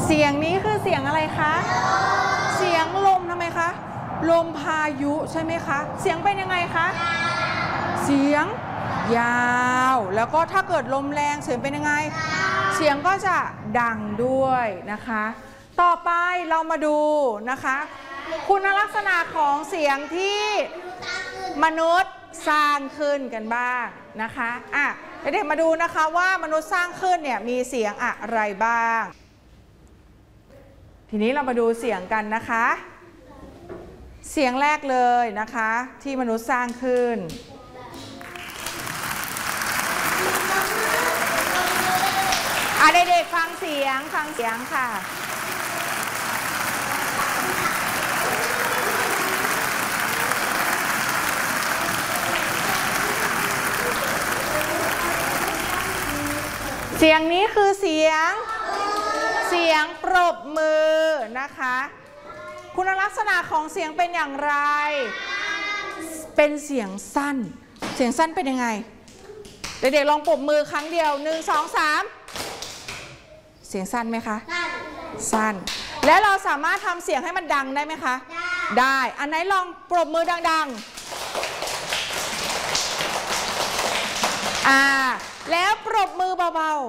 เสียงนี้คือเสียงอะไรคะเสียงลมทำไมคะลมพายุใช่ไหมคะเสียงเป็นยังไงคะเสียงยาวแล้วก็ถ้าเกิดลมแรงเสียงเป็นยังไงเสียงก็จะดังด้วยนะคะต่อไปเรามาดูนะคะคุณลักษณะของเสียงที่มนุษย์สร้างขึ้นกันบ้างนะคะเด็กๆมาดูนะคะว่ามนุษย์สร้างขึ้นเนี่ยมีเสียงอะไรบ้างทีนี้เรามาดูเสียงกันนะคะเสียงแรกเลยนะคะที่มนุษย์สร้างขึ้นเด็กๆฟังเสียงค่ะเสียงนี้คือเสียงปรบมือนะคะคุณลักษณะของเสียงเป็นอย่างไรเป็นเสียงสั้นเป็นยังไงเด็กๆลองปรบมือครั้งเดียว1 2 3เสียงสั้นไหมคะสั้นแล้วเราสามารถทำเสียงให้มันดังได้ไหมคะได้อันไหนลองปรบมือดังๆแล้วปรบมือเบาๆ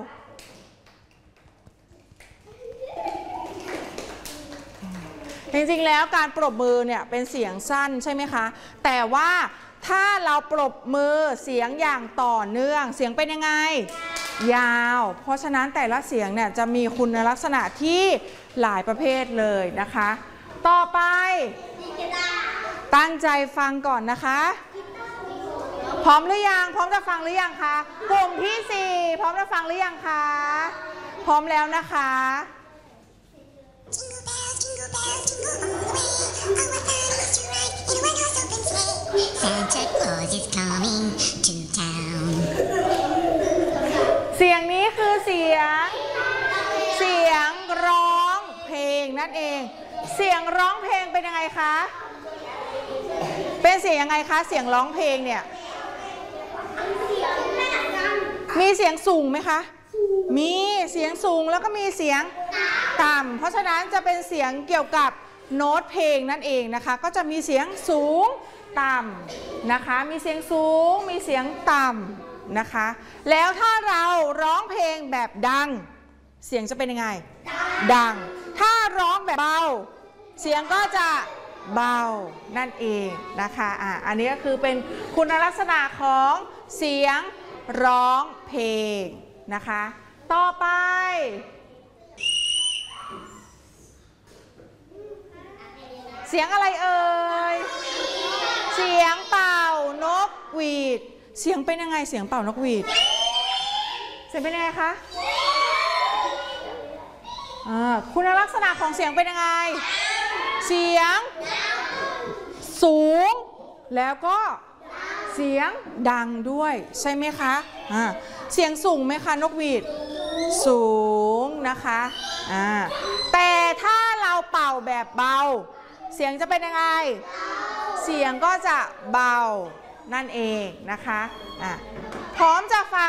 จริงๆแล้วการปรบมือเนี่ยเป็นเสียงสั้นใช่ไหมคะแต่ว่าถ้าเราปรบมือเสียงอย่างต่อเนื่องเสียงเป็นยังไงยาวเพราะฉะนั้นแต่ละเสียงเนี่ยจะมีคุณลักษณะที่หลายประเภทเลยนะคะต่อไปตั้งใจฟังก่อนนะคะพร้อมหรือยังพร้อมจะฟังหรือยังคะกลุ่มที่4พร้อมจะฟังหรือยังคะพร้อมแล้วนะคะเสียงนี้คือเสียงร้องเพลงนั่นเองเสียงร้องเพลงเป็นยังไงคะเป็นเสียงยังไงคะเสียงร้องเพลงเนี่ยมีเสียงสูงไหมคะมีเสียงสูงแล้วก็มีเสียงต่ำเพราะฉะนั้นจะเป็นเสียงเกี่ยวกับโน้ตเพลงนั่นเองนะคะก็จะมีเสียงสูงต่ำนะคะมีเสียงสูงมีเสียงต่ำนะคะแล้วถ้าเราร้องเพลงแบบดังเสียงจะเป็นยังไงดังถ้าร้องแบบเบาเสียงก็จะเบานั่นเองนะคะอันนี้ก็คือเป็นคุณลักษณะของเสียงร้องเพลงนะคะต่อไปเสียงอะไรเอ่ยเสียงเป่านกหวีดเสียงเป็นยังไงเสียงเป่านกหวีดเสียงเป็นยังไงคะคุณลักษณะของเสียงเป็นยังไงเสียงสูงแล้วก็เสียงดังด้วยใช่ไหมคะเสียงสูงไหมคะนกหวีดสูงนะคะแต่ถ้าเราเป่าแบบเบาเสียงจะเป็นยังไงเสียงก็จะเบานั่นเองนะคะพร้อมจะฟัง